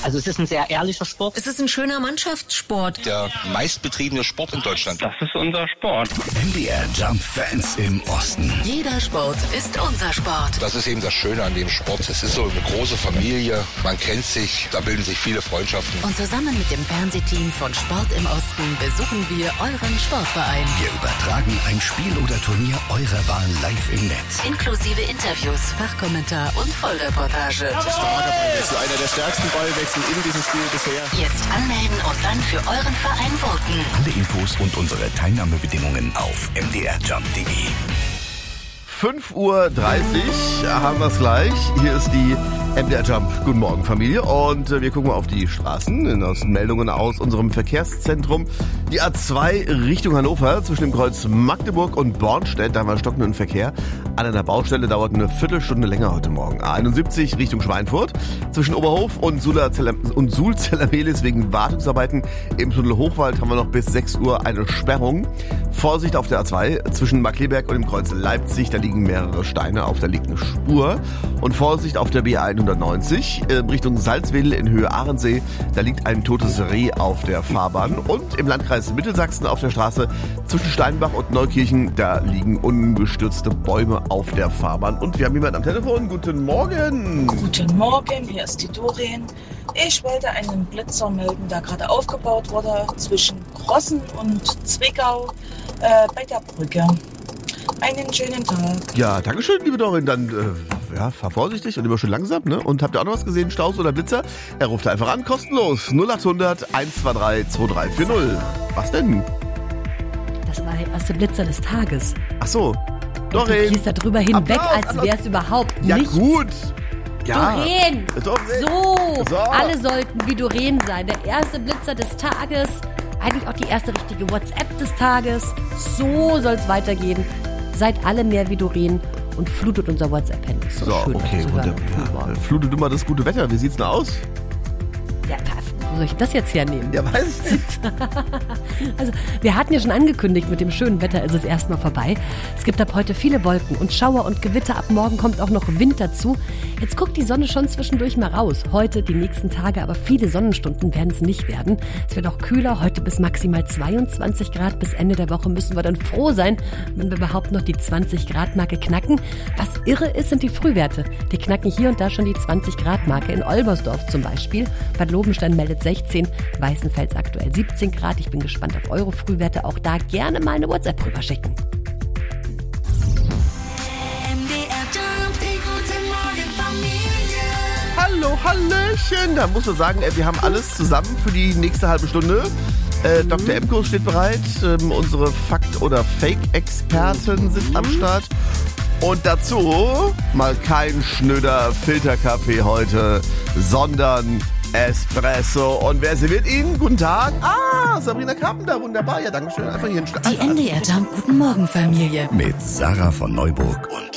Also es ist ein sehr ehrlicher Sport. Es ist ein schöner Mannschaftssport. Der meistbetriebene Sport in Deutschland. Das ist unser Sport. MDR Jump Fans im Osten. Jeder Sport ist unser Sport. Das ist eben das Schöne an dem Sport. Es ist so eine große Familie. Man kennt sich, da bilden sich viele Freundschaften. Und zusammen mit dem Fernsehteam von Sport im Osten besuchen wir euren Sportverein. Wir übertragen ein Spiel oder Turnier eurer Wahl live im Netz. Inklusive Interviews, Fachkommentar und Vollreportage. Starker Ballwechsel, einer der stärksten Ballwechsel in diesem Spiel bisher. Jetzt anmelden und dann für euren Verein voten. Alle Infos und unsere Teilnahmebedingungen auf mdrjump.de. 5:30 Uhr haben wir es gleich. Hier ist die MDR Jump. Guten Morgen, Familie. Und wir gucken mal auf die Straßen. Aus Meldungen aus unserem Verkehrszentrum. Die A2 Richtung Hannover zwischen dem Kreuz Magdeburg und Bornstedt. Da haben wir stockenden Verkehr. An einer Baustelle dauert eine Viertelstunde länger heute Morgen. A71 Richtung Schweinfurt. Zwischen Oberhof und Sulzellermelis wegen Wartungsarbeiten im Tunnel Hochwald haben wir noch bis 6 Uhr eine Sperrung. Vorsicht auf der A2 zwischen Markleberg und dem Kreuz Leipzig. Da liegen mehrere Steine auf der linken Spur. Und Vorsicht auf der B190 Richtung Salzwedel in Höhe Ahrensee. Da liegt ein totes Reh auf der Fahrbahn. Und im Landkreis Mittelsachsen auf der Straße zwischen Steinbach und Neukirchen. Da liegen ungestürzte Bäume auf der Fahrbahn. Und wir haben jemanden am Telefon. Guten Morgen. Guten Morgen, hier ist die Doreen. Ich wollte einen Blitzer melden, der gerade aufgebaut wurde zwischen Grossen und Zwickau bei der Brücke. Einen schönen Tag. Ja, dankeschön, liebe Dorin. Dann fahr vorsichtig und immer schön langsam. Ne? Und habt ihr auch noch was gesehen, Staus oder Blitzer? Er ruft einfach an, kostenlos. 0800 123 2340. Was denn? Das war der erste Blitzer des Tages. Ach so, Dorin. Du gehst da drüber hinweg, Applaus, als wäre es überhaupt ja, nichts. Gut. Ja, Doreen. So. Alle sollten wie Doreen sein. Der erste Blitzer des Tages. Eigentlich auch die erste richtige WhatsApp des Tages. So soll es weitergehen. Seid alle mehr wie Doreen und flutet unser WhatsApp-Handy. So schön, okay. Ja, flutet immer das gute Wetter. Wie sieht's denn aus? Ja, wo soll ich das jetzt hernehmen? Ja, weiß ich nicht. Also, wir hatten ja schon angekündigt, mit dem schönen Wetter ist es erstmal vorbei. Es gibt ab heute viele Wolken und Schauer und Gewitter. Ab morgen kommt auch noch Wind dazu. Jetzt guckt die Sonne schon zwischendurch mal raus. Heute, die nächsten Tage, aber viele Sonnenstunden werden es nicht werden. Es wird auch kühler, heute bis maximal 22 Grad. Bis Ende der Woche müssen wir dann froh sein, wenn wir überhaupt noch die 20-Grad-Marke knacken. Was irre ist, sind die Frühwerte. Die knacken hier und da schon die 20-Grad-Marke. In Olbersdorf zum Beispiel. Bad Lobenstein meldet 16, Weißenfels aktuell 17 Grad. Ich bin gespannt auf eure Frühwerte. Auch da gerne mal eine WhatsApp rüber schicken. Hallo, Hallöchen. Da muss man sagen, wir haben alles zusammen für die nächste halbe Stunde. Dr. Emko steht bereit. Unsere Fakt- oder Fake-Experten sind am Start. Und dazu mal kein schnöder Filterkaffee heute, sondern Espresso. Und wer serviert ihn? Guten Tag. Sabrina Carpenter, wunderbar. Ja, danke schön. Einfach hier hinstellen. Die MDR Jump Guten Morgen Familie. Mit Sarah von Neuburg und